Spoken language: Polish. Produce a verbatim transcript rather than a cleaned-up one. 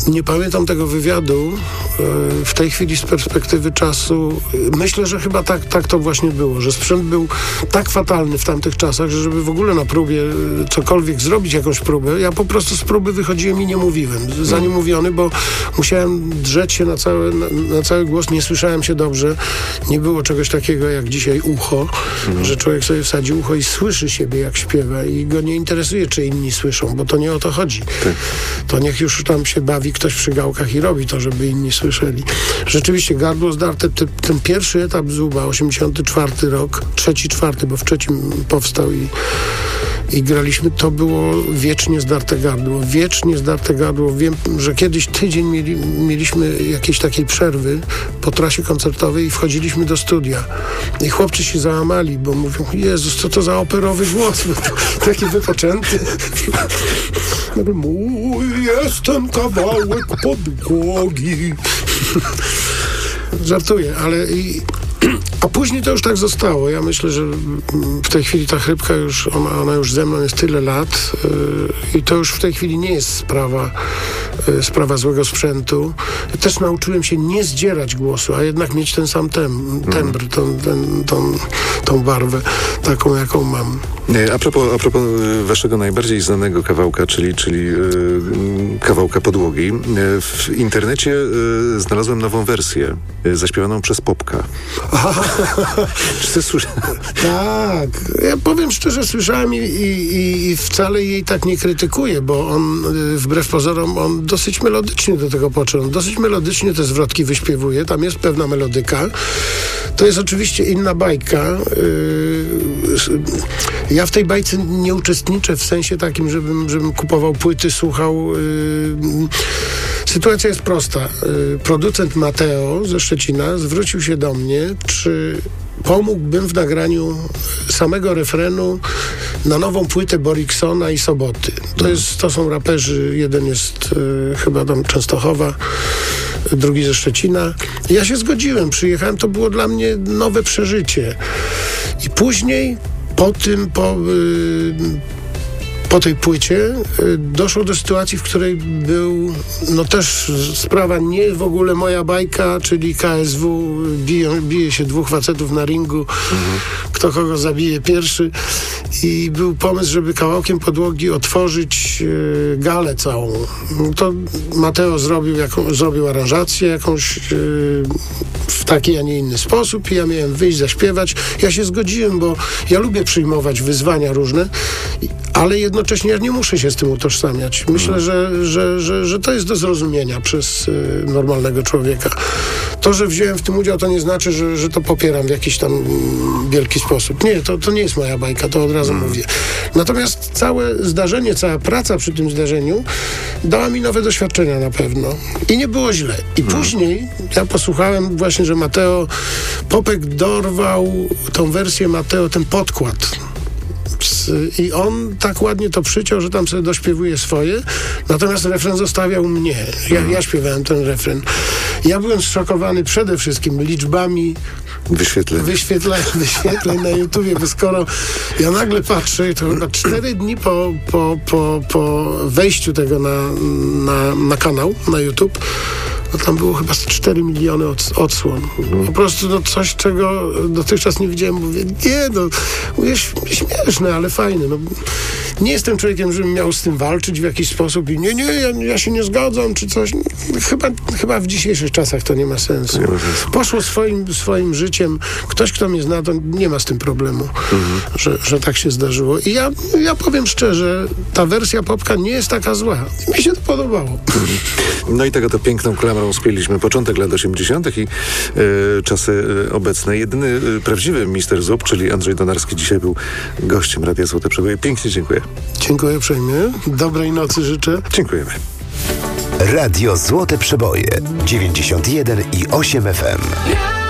Nie pamiętam tego wywiadu. W tej chwili z perspektywy czasu myślę, że chyba tak, tak to właśnie było, że sprzęt był tak fatalny w tamtych czasach, że żeby w ogóle na próbie cokolwiek zrobić, jakąś próbę, ja po prostu z próby wychodziłem i nie mówiłem. Zaniemówiony, bo musiałem drzeć się na cały, na, na cały głos, nie słyszałem się dobrze. Nie było czegoś takiego jak dzisiaj ucho, mhm. że człowiek sobie wsadzi ucho i słyszy siebie jak śpiewa i go nie interesuje, czy inni słyszą, bo to nie o to chodzi. Tak. To niech już tam się bawi ktoś przy gałkach i robi to, żeby inni słyszeli. Rzeczywiście gardło zdarte, te, ten pierwszy etap Zuba, osiemdziesiąty czwarty rok, trzeci, czwarty, bo w trzecim powstał i, i graliśmy, to było wiecznie zdarte gardło. Wiecznie zdarte gardło. Wiem, że kiedyś tydzień mieli, mieliśmy jakiejś takiej przerwy po trasie koncertowej i wchodziliśmy do studia. I chłopcy się załamali, bo mówią, Jezus, co to za operowy głos, taki wypoczęty. Mój jest ten kawałek podłogi. Żartuję, ale i, a później to już tak zostało. Ja myślę, że w tej chwili ta chrypka już, ona, ona już ze mną jest tyle lat yy, i to już w tej chwili nie jest sprawa, yy, sprawa złego sprzętu. Też nauczyłem się nie zdzierać głosu, a jednak mieć ten sam tem, tembr, tą, ten, tą, tą barwę, taką jaką mam. A propos, a propos waszego najbardziej znanego kawałka, czyli, czyli yy, kawałka podłogi, yy, w internecie yy, znalazłem nową wersję, yy, zaśpiewaną przez Popka. Czy ty słyszałeś? Tak. Ja powiem szczerze, słyszałem i, i, i wcale jej tak nie krytykuję, bo on, yy, wbrew pozorom, on dosyć melodycznie do tego począł. Dosyć melodycznie te zwrotki wyśpiewuje. Tam jest pewna melodyka. To jest oczywiście inna bajka. Yy, Ja w tej bajce nie uczestniczę w sensie takim, żebym, żebym kupował płyty, słuchał. Yy, sytuacja jest prosta. Yy, producent Mateo ze Szczecina zwrócił się do mnie, czy pomógłbym w nagraniu samego refrenu na nową płytę Boriksona i Soboty. To, jest, to są raperzy, jeden jest yy, chyba tam Częstochowa, drugi ze Szczecina. Ja się zgodziłem, przyjechałem, to było dla mnie nowe przeżycie. I później po tym, po, yy, po tej płycie yy, doszło do sytuacji, w której był, no też sprawa nie w ogóle moja bajka, czyli K S W, biją, bije się dwóch facetów na ringu, mhm. kto kogo zabije pierwszy i był pomysł, żeby kawałkiem podłogi otworzyć yy, galę całą. To Mateo zrobił, jaką, zrobił aranżację jakąś yy, w taki, a nie inny sposób i ja miałem wyjść, zaśpiewać. Ja się zgodziłem, bo ja lubię przyjmować wyzwania różne, ale jednocześnie ja nie muszę się z tym utożsamiać. Myślę, że, że, że, że to jest do zrozumienia przez y, normalnego człowieka. To, że wziąłem w tym udział, to nie znaczy, że, że to popieram w jakiś tam mm, wielki sposób. Nie, to, to nie jest moja bajka, to od razu mm. mówię. Natomiast całe zdarzenie, cała praca przy tym zdarzeniu dała mi nowe doświadczenia na pewno. I nie było źle. I mm. później ja posłuchałem właśnie, że Mateo, Popek dorwał tą wersję Mateo, ten podkład. I on tak ładnie to przyciął, że tam sobie dośpiewuje swoje, natomiast refren zostawiał mnie. Ja, ja śpiewałem ten refren. Ja byłem zszokowany przede wszystkim liczbami wyświetleń, wyświetleń, wyświetleń na YouTubie, bo skoro ja nagle patrzę, to chyba cztery dni po, po, po, po wejściu tego na, na, na kanał, na YouTube, no tam było chyba cztery miliony od, odsłon. Po prostu no, coś, czego dotychczas nie widziałem. Mówię, nie, no, mówię, śmieszne, ale fajne. No, nie jestem człowiekiem, żebym miał z tym walczyć w jakiś sposób i nie, nie, ja, ja się nie zgadzam, czy coś. Chyba, chyba w dzisiejszych czasach to nie ma sensu. Poszło swoim, swoim życiem. Ktoś, kto mnie zna, to nie ma z tym problemu, mhm. że, że tak się zdarzyło. I ja, ja powiem szczerze, ta wersja Popka nie jest taka zła. Mi się to podobało. No i tego to piękną klamrą spieliśmy początek lat osiemdziesiątych i e, czasy e, obecne. Jedyny e, prawdziwy mister Zub, czyli Andrzej Donarski, dzisiaj był gościem Radia Złote Przeboje. Pięknie dziękuję. Dziękuję uprzejmie. Dobrej nocy życzę. Dziękujemy. Radio Złote Przeboje dziewięćdziesiąt jeden i osiem F M.